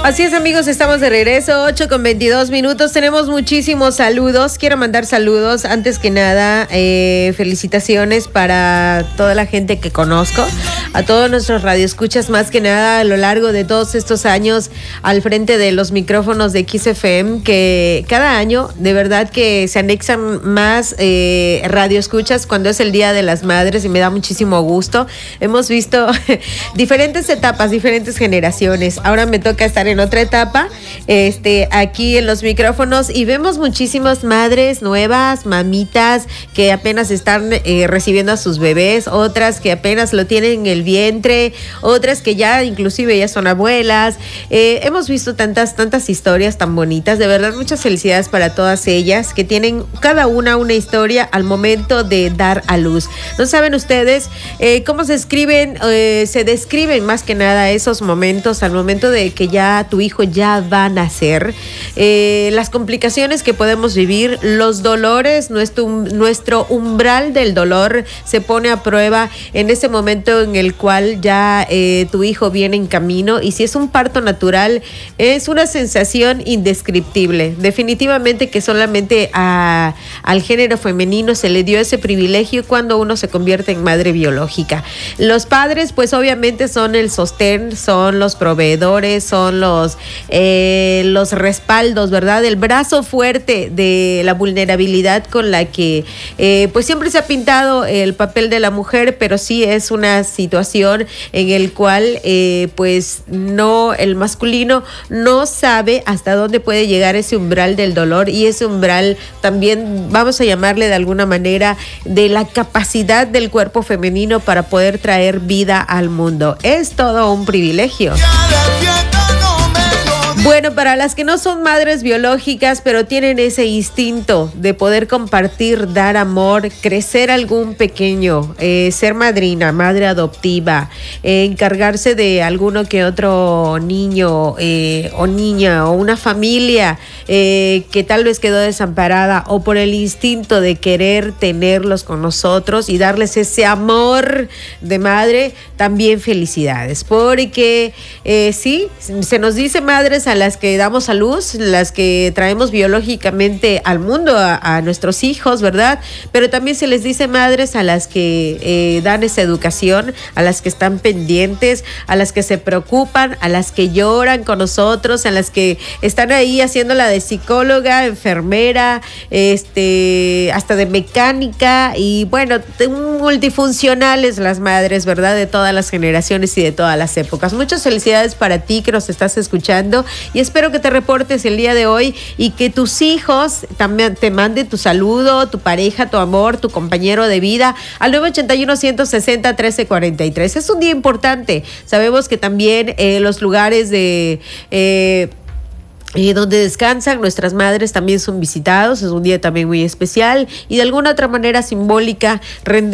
Así es, amigos, estamos de regreso, 8:22. Tenemos muchísimos saludos. Quiero mandar saludos. Antes que nada, felicitaciones para toda la gente que conozco, a todos nuestros radioescuchas, más que nada a lo largo de todos estos años al frente de los micrófonos de XFM, que cada año de verdad que se anexan más radioescuchas cuando es el Día de las Madres, y me da muchísimo gusto. Hemos visto diferentes etapas, diferentes generaciones. Ahora me toca estar en otra etapa, aquí en los micrófonos, y vemos muchísimas madres nuevas, mamitas que apenas están recibiendo a sus bebés, otras que apenas lo tienen en el vientre, otras que ya inclusive ya son abuelas. Hemos visto tantas historias tan bonitas. De verdad, muchas felicidades para todas ellas, que tienen cada una historia al momento de dar a luz. No saben ustedes cómo se describen más que nada esos momentos, al momento de que ya tu hijo ya va a nacer, las complicaciones que podemos vivir, los dolores, nuestro umbral del dolor se pone a prueba en ese momento en el cual ya tu hijo viene en camino. Y si es un parto natural, es una sensación indescriptible. Definitivamente que solamente al género femenino se le dio ese privilegio cuando uno se convierte en madre biológica. Los padres, pues obviamente son el sostén, son los proveedores, son los respaldos, ¿verdad? El brazo fuerte de la vulnerabilidad con la que pues siempre se ha pintado el papel de la mujer, pero sí es una situación en el cual pues no, el masculino no sabe hasta dónde puede llegar ese umbral del dolor, y ese umbral también, vamos a llamarle de alguna manera, de la capacidad del cuerpo femenino para poder traer vida al mundo. Es todo un privilegio. Bueno, para las que no son madres biológicas, pero tienen ese instinto de poder compartir, dar amor, crecer algún pequeño, ser madrina, madre adoptiva, encargarse de alguno que otro niño o niña, o una familia que tal vez quedó desamparada, o por el instinto de querer tenerlos con nosotros y darles ese amor de madre, también felicidades, porque sí, se nos dice madres a las que damos a luz, las que traemos biológicamente al mundo a nuestros hijos, ¿verdad? Pero también se les dice madres a las que dan esa educación, a las que están pendientes, a las que se preocupan, a las que lloran con nosotros, a las que están ahí haciéndola de psicóloga, enfermera, hasta de mecánica, y bueno, multifuncionales las madres, ¿verdad? De todas las generaciones y de todas las épocas. Muchas felicidades para ti que nos estás escuchando, y espero que te reportes el día de hoy y que tus hijos también te manden tu saludo, tu pareja, tu amor, tu compañero de vida al 981-160-1343. Es un día importante. Sabemos que también los lugares donde descansan nuestras madres también son visitados. Es un día también muy especial, y de alguna otra manera simbólica